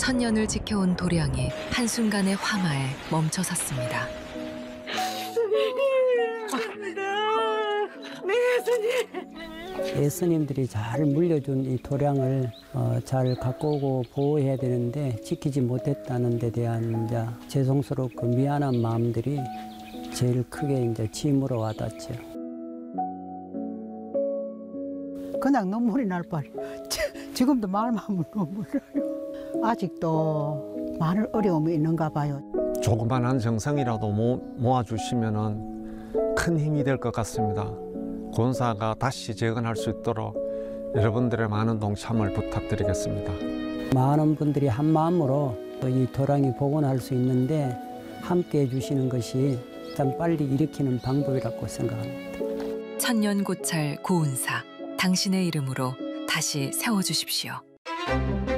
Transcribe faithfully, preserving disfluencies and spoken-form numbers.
천년을 지켜온 도량이 한순간의 화마에 멈춰섰습니다. 예수님들이 잘 물려준 이 도량을 어, 잘 갖고 오고 보호해야 되는데 지키지 못했다는 데 대한 이제 죄송스럽고 미안한 마음들이 제일 크게 이제 짐으로 와닿죠. 그냥 눈물이 날 뻔. 지금도 말만 하면 눈물 나요. 아직도 많은 어려움이 있는가 봐요. 조그만한 정성이라도 모, 모아주시면 큰 힘이 될 것 같습니다. 권사가 다시 재건할 수 있도록 여러분들의 많은 동참을 부탁드리겠습니다. 많은 분들이 한 마음으로 이 도량이 복원할 수 있는데 함께 해주시는 것이 참 빨리 일으키는 방법이라고 생각합니다. 천년 고찰 고운사, 당신의 이름으로 다시 세워주십시오.